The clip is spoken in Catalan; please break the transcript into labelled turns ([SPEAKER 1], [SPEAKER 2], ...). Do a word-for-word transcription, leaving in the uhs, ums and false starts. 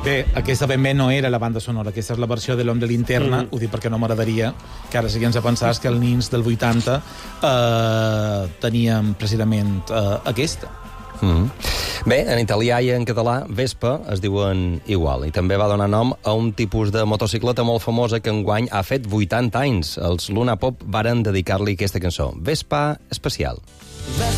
[SPEAKER 1] Bé, aquesta ben bé no era la banda sonora, aquesta és la versió de l'Home de Linterna, mm. ho dic perquè no m'agradaria que ara siguem a pensar que els nins del vuitanta eh, teníem precisament eh, aquesta.
[SPEAKER 2] Mm. Bé, en italià i en català, Vespa es diuen igual, i també va donar nom a un tipus de motocicleta molt famosa que enguany ha fet vuitanta anys. Els Luna Pop varen dedicar-li aquesta cançó, Vespa Especial.